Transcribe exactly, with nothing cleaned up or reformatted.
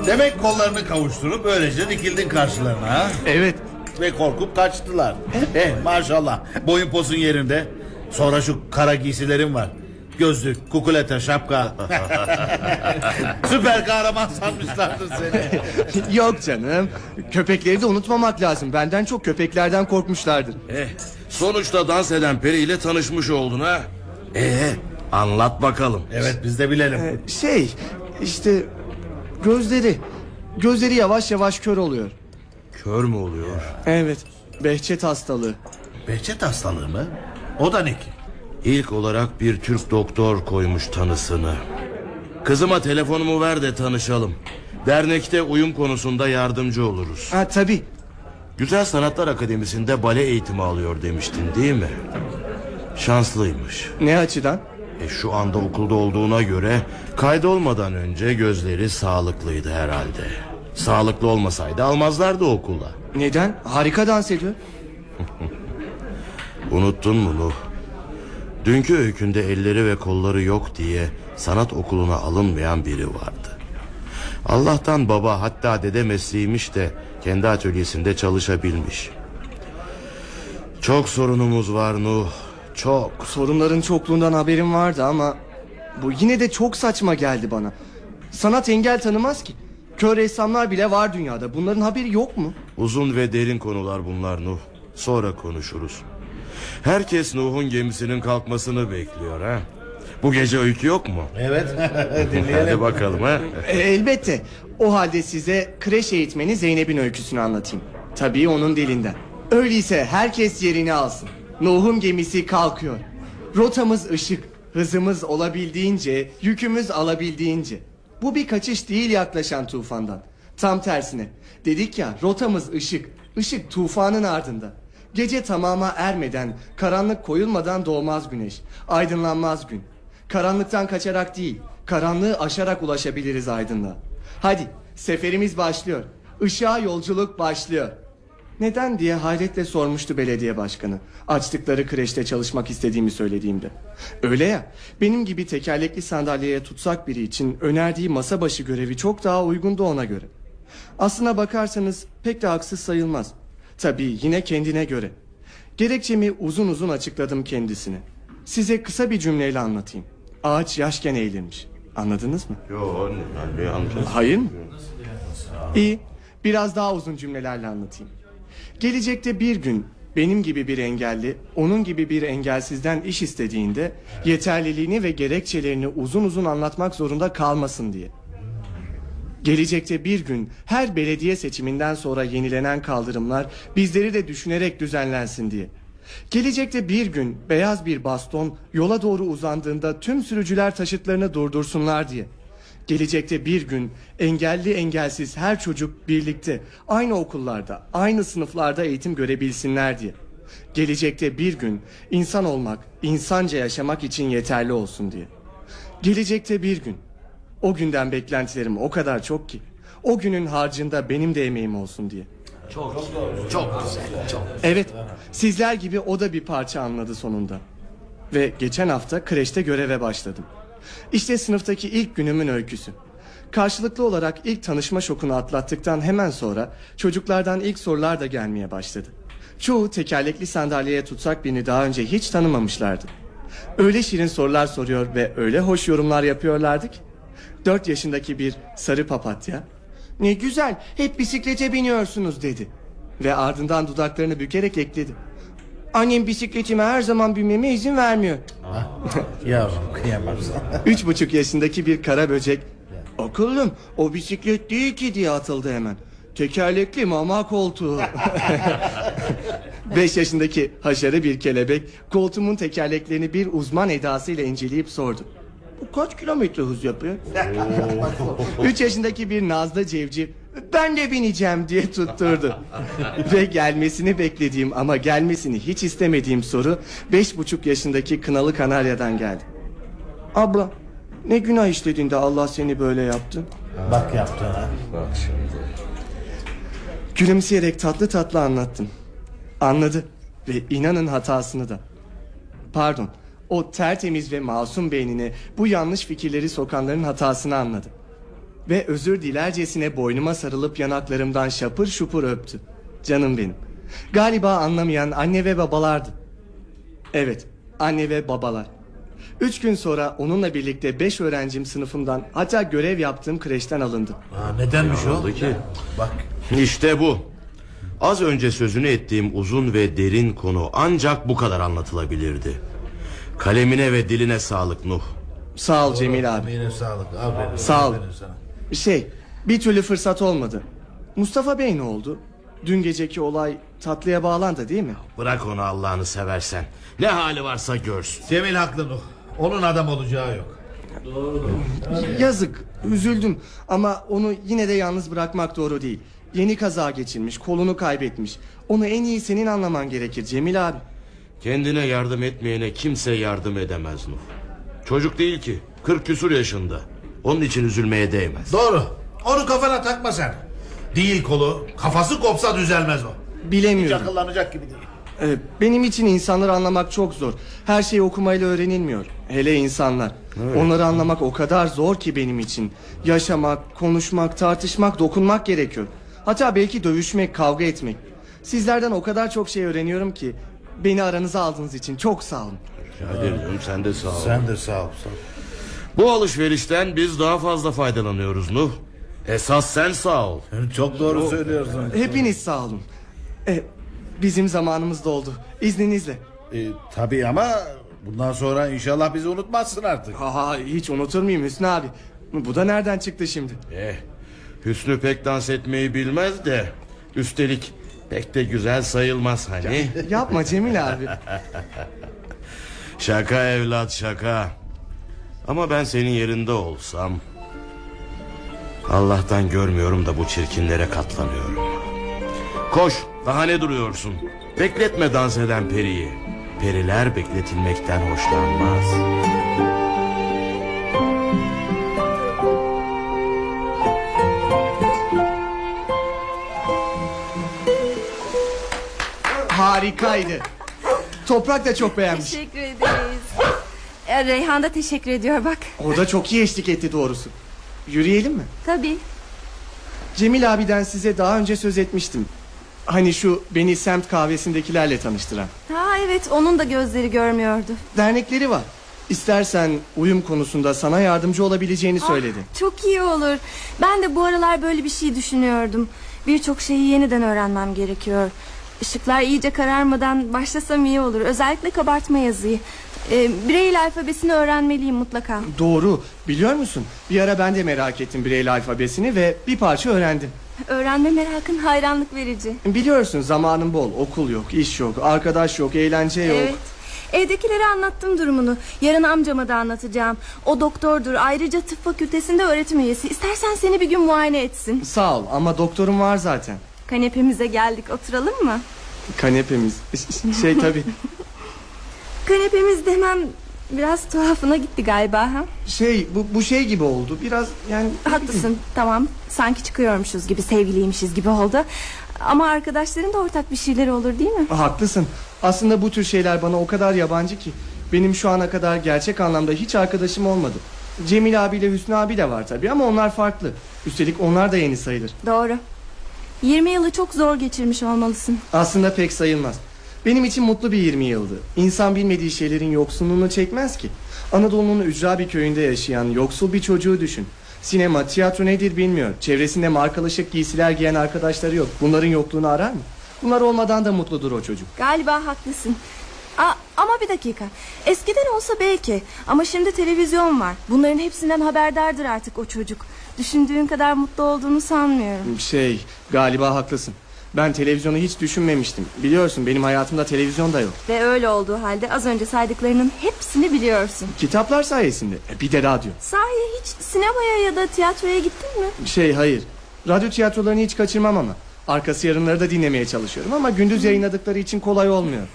Demek kollarını kavuşturup böylece dikildin karşılarına ha? Evet. Ve korkup kaçtılar. Eh maşallah, boyun posun yerinde. Sonra şu kara giysilerin var. Gözlük, kukulete, şapka. Süper kahraman sanmışlardır seni. Yok canım. Köpekleri de unutmamak lazım. Benden çok köpeklerden korkmuşlardır. Eh, sonuçta dans eden Peri ile tanışmış oldun ha. Ee, anlat bakalım. Evet, biz de bilelim. Ee, şey işte gözleri Gözleri yavaş yavaş kör oluyor. Kör mü oluyor? Evet, Behçet hastalığı. Behçet hastalığı mı? O da ne ki? İlk olarak bir Türk doktor koymuş tanısını. Kızıma telefonumu ver de tanışalım. Dernekte uyum konusunda yardımcı oluruz. Ha tabii. Güzel Sanatlar Akademisi'nde bale eğitimi alıyor demiştin değil mi? Şanslıymış. Ne açıdan? E şu anda okulda olduğuna göre kaydolmadan önce gözleri sağlıklıydı herhalde. Sağlıklı olmasaydı almazlardı okula. Neden? Harika dans ediyor. Unuttun mu Nuh? Dünkü öykünde elleri ve kolları yok diye sanat okuluna alınmayan biri vardı. Allah'tan baba, hatta dede mesleğiymiş de kendi atölyesinde çalışabilmiş. Çok sorunumuz var Nuh, çok. Sorunların çokluğundan haberim vardı ama bu yine de çok saçma geldi bana. Sanat engel tanımaz ki. Kör ressamlar bile var dünyada. Bunların haberi yok mu? Uzun ve derin konular bunlar Nuh. Sonra konuşuruz. Herkes Nuh'un gemisinin kalkmasını bekliyor ha. Bu gece öykü yok mu? Evet. Dinleyelim. Hadi bakalım ha. E, elbette. O halde size kreş eğitmeni Zeynep'in öyküsünü anlatayım. Tabii onun dilinden. Öyleyse herkes yerini alsın. Nuh'un gemisi kalkıyor. Rotamız ışık. Hızımız olabildiğince, yükümüz alabildiğince. Bu bir kaçış değil yaklaşan tufandan. Tam tersine. Dedik ya, rotamız ışık. Işık tufanın ardında. Gece tamama ermeden, karanlık koyulmadan doğmaz güneş. Aydınlanmaz gün. Karanlıktan kaçarak değil, karanlığı aşarak ulaşabiliriz aydınlığa. Hadi, seferimiz başlıyor. Işığa yolculuk başlıyor. Neden diye hayretle sormuştu belediye başkanı. Açtıkları kreşte çalışmak istediğimi söylediğimde. Öyle ya, benim gibi tekerlekli sandalyeye tutsak biri için önerdiği masa başı görevi çok daha uygundu ona göre. Aslına bakarsanız pek de haksız sayılmaz. Tabii yine kendine göre. Gerekçemi uzun uzun açıkladım kendisine. Size kısa bir cümleyle anlatayım. Ağaç yaşken eğilirmiş. Anladınız mı? Yok, ne anlayacağız? Hayır mı? İyi, biraz daha uzun cümlelerle anlatayım. Gelecekte bir gün benim gibi bir engelli, onun gibi bir engelsizden iş istediğinde yeterliliğini ve gerekçelerini uzun uzun anlatmak zorunda kalmasın diye. Gelecekte bir gün her belediye seçiminden sonra yenilenen kaldırımlar bizleri de düşünerek düzenlensin diye. Gelecekte bir gün beyaz bir baston yola doğru uzandığında tüm sürücüler taşıtlarını durdursunlar diye. Gelecekte bir gün engelli engelsiz her çocuk birlikte aynı okullarda, aynı sınıflarda eğitim görebilsinler diye. Gelecekte bir gün insan olmak, insanca yaşamak için yeterli olsun diye. Gelecekte bir gün. O günden beklentilerim o kadar çok ki. O günün harcında benim de emeğim olsun diye. Çok, çok güzel, çok. Evet, sizler gibi o da bir parça anladı sonunda. Ve geçen hafta kreşte göreve başladım. İşte sınıftaki ilk günümün öyküsü. Karşılıklı olarak ilk tanışma şokunu atlattıktan hemen sonra çocuklardan ilk sorular da gelmeye başladı. Çoğu tekerlekli sandalyeye tutsak birini daha önce hiç tanımamışlardı. Öyle şirin sorular soruyor ve öyle hoş yorumlar yapıyorlardı ki. Dört yaşındaki bir sarı papatya, "Ne güzel, hep bisiklete biniyorsunuz," dedi. Ve ardından dudaklarını bükerek ekledi. "Annem bisikletime her zaman binmeme izin vermiyor." Yavrum, kıyamam sana. Üç buçuk yaşındaki bir kara böcek, "Akıllım, o bisiklet değil ki," diye atıldı hemen. "Tekerlekli mama koltuğu." Beş yaşındaki haşarı bir kelebek koltuğumun tekerleklerini bir uzman edasıyla inceleyip sordu. "Bu kaç kilometre hız yapıyor?" Üç yaşındaki bir nazlı civciv, "Ben de bineceğim," diye tutturdu. Ve gelmesini beklediğim ama gelmesini hiç istemediğim soru beş buçuk yaşındaki kınalı kanaryadan geldi. "Abla, ne günah işledin de Allah seni böyle yaptı?" Bak yaptığına. Bak şimdi. Gülümseyerek tatlı tatlı anlattım. Anladı ve inanın hatasını da. Pardon, o tertemiz ve masum beynine bu yanlış fikirleri sokanların hatasını anladı. Ve özür dilercesine boynuma sarılıp yanaklarımdan şapır şupur öptü. Canım benim. Galiba anlamayan anne ve babalardı. Evet, anne ve babalar. Üç gün sonra onunla birlikte beş öğrencim sınıfımdan, hatta görev yaptığım kreşten alındı. Aa, nedenmiş o? Oldu ki. Bak. İşte bu. Az önce sözünü ettiğim uzun ve derin konu ancak bu kadar anlatılabilirdi. Kalemine ve diline sağlık Nuh. Sağ ol Cemil abi. Yine sağlık. Aferin. Sağ ol. Aferin sana. Şey, bir türlü fırsat olmadı. Mustafa Bey ne oldu? Dün geceki olay tatlıya bağlandı değil mi? Bırak onu Allah'ını seversen. Ne hali varsa görsün. Cemil haklı Nuh. Onun adam olacağı yok. Yazık, üzüldüm. Ama onu yine de yalnız bırakmak doğru değil. Yeni kaza geçirmiş, kolunu kaybetmiş. Onu en iyi senin anlaman gerekir Cemil abi. Kendine yardım etmeyene kimse yardım edemez Nuh. Çocuk değil ki, kırk küsur yaşında. Onun için üzülmeye değmez. Doğru. Onu kafana takma sen. Değil kolu, kafası kopsa düzelmez o. Hiç Bilemiyorum. akıllanacak gibi değil. Ee, benim için insanları anlamak çok zor. Her şey okumayla öğrenilmiyor. Hele insanlar. Evet. Onları anlamak o kadar zor ki benim için. Yaşamak, konuşmak, tartışmak, dokunmak gerekiyor. Hatta belki dövüşmek, kavga etmek. Sizlerden o kadar çok şey öğreniyorum ki. Beni aranıza aldığınız için çok sağ olun. Rica ederim, sen de sağ ol. Sen de sağ ol. Sağ ol. Bu alışverişten biz daha fazla faydalanıyoruz Nuh. Esas sen sağ ol. Çok doğru söylüyorsun. Hepiniz sağ olun. Ee, bizim zamanımız doldu. İzninizle. E, tabii ama bundan sonra inşallah bizi unutmazsın artık. Ha, hiç unutur muyum Hüsnü abi? Bu da nereden çıktı şimdi? Eh, Hüsnü pek dans etmeyi bilmez de, üstelik pek de güzel sayılmaz hani. Yapma Cemil abi. Şaka evlat, şaka. Ama ben senin yerinde olsam, Allah'tan görmüyorum da bu çirkinlere katlanıyorum. Koş, daha ne duruyorsun? Bekletme dans eden periyi. Periler bekletilmekten hoşlanmaz. Harikaydı. Toprak da çok beğenmiş. Teşekkür ederiz. E, Reyhan da teşekkür ediyor bak. O da çok iyi eşlik etti doğrusu. Yürüyelim mi? Tabii. Cemil abiden size daha önce söz etmiştim. Hani şu beni semt kahvesindekilerle tanıştıran. Ha evet, onun da gözleri görmüyordu. Dernekleri var. İstersen uyum konusunda sana yardımcı olabileceğini söyledi. Ah, çok iyi olur. Ben de bu aralar böyle bir şey düşünüyordum. Birçok şeyi yeniden öğrenmem gerekiyor. Işıklar iyice kararmadan başlasam iyi olur. Özellikle kabartma yazıyı. Ee, Braille alfabesini öğrenmeliyim mutlaka. Doğru. Biliyor musun? Bir ara ben de merak ettim Braille alfabesini ve bir parça öğrendim. Öğrenme merakın hayranlık verici. Biliyorsun zamanım bol. Okul yok, iş yok, arkadaş yok, eğlence yok. Evet. Evdekilere anlattım durumunu. Yarın amcama da anlatacağım. O doktordur. Ayrıca tıp fakültesinde öğretim üyesi. İstersen seni bir gün muayene etsin. Sağ ol ama doktorum var zaten. Kanepemize geldik, oturalım mı? Kanepemiz. Şey tabii. Kanepemiz demem biraz tuhafına gitti galiba ha? Şey bu, bu şey gibi oldu. Biraz yani... Haklısın, tamam. Sanki çıkıyormuşuz gibi, sevgiliymişiz gibi oldu. Ama arkadaşların da ortak bir şeyleri olur değil mi? Haklısın. Aslında bu tür şeyler bana o kadar yabancı ki. Benim şu ana kadar gerçek anlamda hiç arkadaşım olmadı. Cemil abiyle Hüsnü abi de var tabii ama onlar farklı. Üstelik onlar da yeni sayılır. Doğru. yirmi yılı çok zor geçirmiş olmalısın. Aslında pek sayılmaz. Benim için mutlu bir yirmi yıldı. İnsan bilmediği şeylerin yoksunluğunu çekmez ki. Anadolu'nun ücra bir köyünde yaşayan yoksul bir çocuğu düşün. Sinema, tiyatro nedir bilmiyor. Çevresinde markalı şık giysiler giyen arkadaşları yok. Bunların yokluğunu arar mı? Bunlar olmadan da mutludur o çocuk. Galiba haklısın. Aa, ama bir dakika. Eskiden olsa belki. Ama şimdi televizyon var. Bunların hepsinden haberdardır artık o çocuk. Düşündüğün kadar mutlu olduğunu sanmıyorum. Şey, galiba haklısın. Ben televizyonu hiç düşünmemiştim. Biliyorsun benim hayatımda televizyon da yok. Ve öyle olduğu halde az önce saydıklarının hepsini biliyorsun. Kitaplar sayesinde. Bir de radyo. Sahi hiç sinemaya ya da tiyatroya gittin mi? Şey hayır. Radyo tiyatrolarını hiç kaçırmam ama. Arkası yarınları da dinlemeye çalışıyorum ama gündüz yayınladıkları için kolay olmuyor.